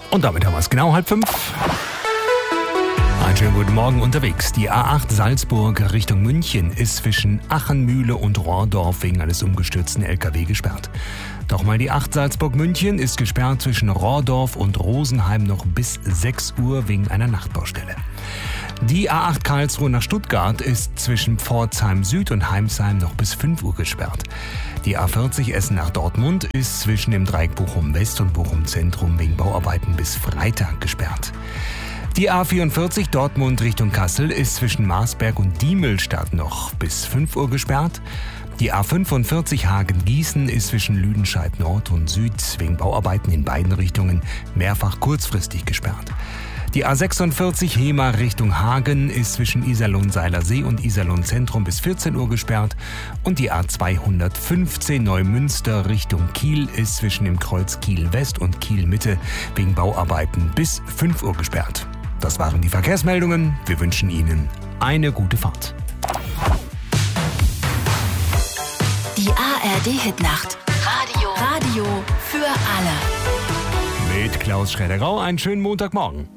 Und damit haben wir es genau 4:30. Einen schönen guten Morgen unterwegs. Die A8 Salzburg Richtung München ist zwischen Achenmühle und Rohrdorf wegen eines umgestürzten LKW gesperrt. Doch mal die 8 Salzburg-München ist gesperrt zwischen Rohrdorf und Rosenheim noch bis 6 Uhr wegen einer Nachtbaustelle. Die A8 Karlsruhe nach Stuttgart ist zwischen Pforzheim Süd und Heimsheim noch bis 5 Uhr gesperrt. Die A40 Essen nach Dortmund ist zwischen dem Dreieck Bochum West und Bochum Zentrum wegen Bauarbeiten bis Freitag gesperrt. Die A44 Dortmund Richtung Kassel ist zwischen Marsberg und Diemelstadt noch bis 5 Uhr gesperrt. Die A45 Hagen-Gießen ist zwischen Lüdenscheid Nord und Süd wegen Bauarbeiten in beiden Richtungen mehrfach kurzfristig gesperrt. Die A46 Hemer Richtung Hagen ist zwischen Iserlohn-Seilersee und Iserlohn-Zentrum bis 14 Uhr gesperrt. Und die A215 Neumünster Richtung Kiel ist zwischen dem Kreuz Kiel-West und Kiel-Mitte wegen Bauarbeiten bis 5 Uhr gesperrt. Das waren die Verkehrsmeldungen. Wir wünschen Ihnen eine gute Fahrt. Die ARD-Hitnacht. Radio für alle. Mit Klaus Schredderau einen schönen Montagmorgen.